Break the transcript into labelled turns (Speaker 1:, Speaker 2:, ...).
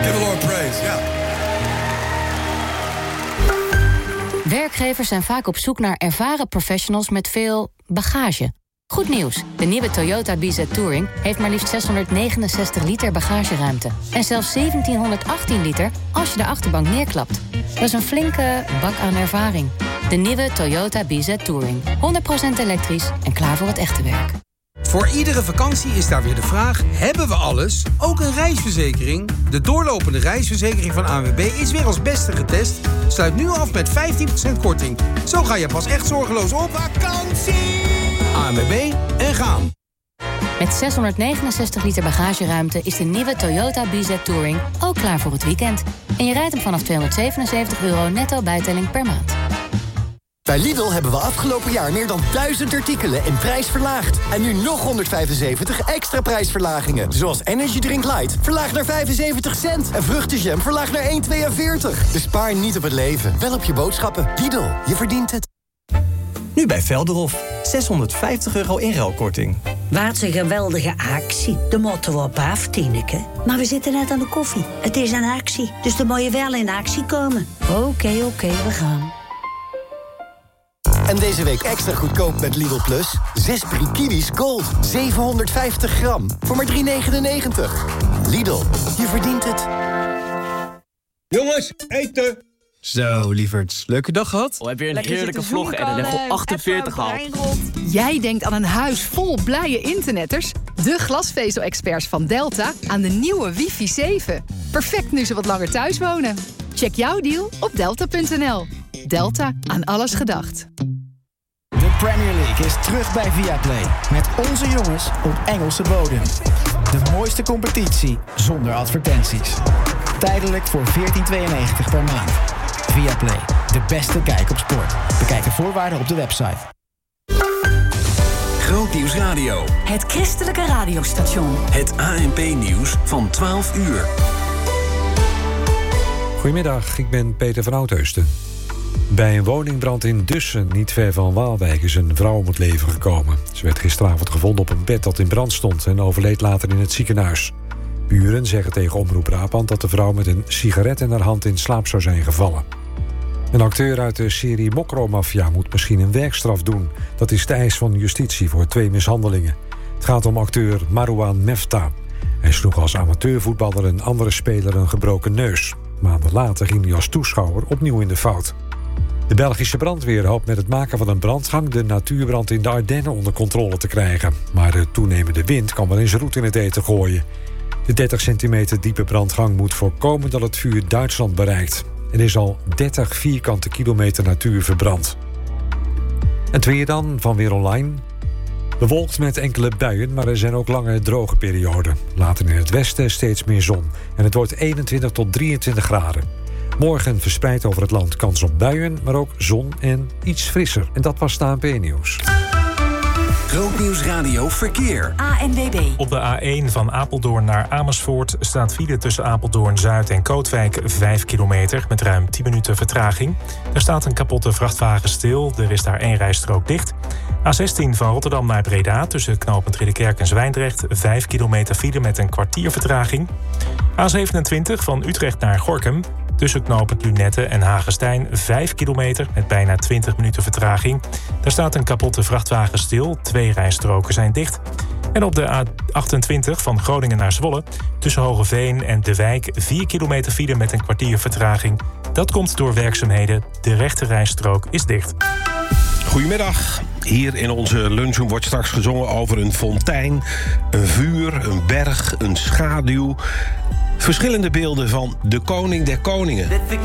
Speaker 1: Give the Lord praise, ja.
Speaker 2: Werkgevers zijn vaak op zoek naar ervaren professionals met veel bagage. Goed nieuws, de nieuwe Toyota BZ Touring heeft maar liefst 669 liter bagageruimte. En zelfs 1718 liter als je de achterbank neerklapt. Dat is een flinke bak aan ervaring. De nieuwe Toyota BZ Touring. 100% elektrisch en klaar voor het echte werk.
Speaker 3: Voor iedere vakantie is daar weer de vraag: hebben we alles? Ook een reisverzekering? De doorlopende reisverzekering van ANWB is weer als beste getest. Sluit nu af met 15% korting. Zo ga je pas echt zorgeloos op vakantie. ANWB en gaan.
Speaker 2: Met 669 liter bagageruimte is de nieuwe Toyota BZ Touring ook klaar voor het weekend. En je rijdt hem vanaf €277 netto bijtelling per maand.
Speaker 4: Bij Lidl hebben we afgelopen jaar meer dan 1000 artikelen in prijs verlaagd. En nu nog 175 extra prijsverlagingen. Zoals Energy Drink Light, verlaagd naar 75 cent. En vruchtenjam, verlaagd naar 1,42. Dus spaar niet op het leven, wel op je boodschappen. Lidl, je verdient het.
Speaker 5: Nu bij Velderhof, €650 inruilkorting.
Speaker 6: Wat een geweldige actie. De moeten we op af, Tineke. Maar we zitten net aan de koffie. Het is een actie, dus dan moet je wel in actie komen. Oké, we gaan.
Speaker 4: En deze week extra goedkoop met Lidl Plus. 6 Brie Kiwis Gold, 750 gram. Voor maar €3,99. Lidl, je verdient het.
Speaker 7: Jongens, eten!
Speaker 8: Zo, lieverds. Leuke dag gehad?
Speaker 9: Heb je een heerlijke vlog en een level 48 gehad?
Speaker 10: Jij denkt aan een huis vol blije internetters? De glasvezel-experts van Delta aan de nieuwe wifi 7. Perfect nu ze wat langer thuis wonen. Check jouw deal op delta.nl. Delta, aan alles gedacht.
Speaker 11: De Premier League is terug bij Viaplay. Met onze jongens op Engelse bodem. De mooiste competitie zonder advertenties. Tijdelijk voor €14,92 per maand. Viaplay, de beste kijk op sport. Bekijk de voorwaarden op de website.
Speaker 12: Grootnieuws Radio.
Speaker 13: Het christelijke radiostation.
Speaker 12: Het ANP-nieuws van 12 uur.
Speaker 14: Goedemiddag, ik ben Peter van Oudheusden. Bij een woningbrand in Dussen, niet ver van Waalwijk, is een vrouw om het leven gekomen. Ze werd gisteravond gevonden op een bed dat in brand stond en overleed later in het ziekenhuis. Buren zeggen tegen Omroep Brabant dat de vrouw met een sigaret in haar hand in slaap zou zijn gevallen. Een acteur uit de serie Mokro-mafia moet misschien een werkstraf doen. Dat is de eis van justitie voor 2 mishandelingen. Het gaat om acteur Marouane Mefta. Hij sloeg als amateurvoetballer een andere speler een gebroken neus. Maanden later ging hij als toeschouwer opnieuw in de fout. De Belgische brandweer hoopt met het maken van een brandgang de natuurbrand in de Ardennen onder controle te krijgen. Maar de toenemende wind kan wel eens roet in het eten gooien. De 30 centimeter diepe brandgang moet voorkomen dat het vuur Duitsland bereikt. Er is al 30 vierkante kilometer natuur verbrand. Het weer dan, van Weer Online. Bewolkt met enkele buien, maar er zijn ook lange droge perioden. Later in het westen steeds meer zon. En het wordt 21 tot 23 graden. Morgen verspreid over het land kans op buien, maar ook zon en iets frisser. En dat was het ANP-nieuws.
Speaker 12: Grootnieuws Radio Verkeer.
Speaker 13: ANWB.
Speaker 15: Op de A1 van Apeldoorn naar Amersfoort staat file tussen Apeldoorn-Zuid en Kootwijk 5 kilometer met ruim 10 minuten vertraging. Er staat een kapotte vrachtwagen stil, er is daar 1 rijstrook dicht. A16 van Rotterdam naar Breda tussen knooppunt Ridderkerk en Zwijndrecht 5 kilometer file met een kwartier vertraging. A27 van Utrecht naar Gorinchem tussen knooppunt Lunette en Hagestein 5 kilometer met bijna 20 minuten vertraging. Daar staat een kapotte vrachtwagen stil, 2 rijstroken zijn dicht. En op de A28 van Groningen naar Zwolle tussen Hogeveen en De Wijk 4 kilometer file met een kwartier vertraging. Dat komt door werkzaamheden. De rechte rijstrook is dicht.
Speaker 7: Goedemiddag. Hier in onze lunchroom wordt straks gezongen over een fontein, een vuur, een berg, een schaduw. Verschillende beelden van de koning der koningen.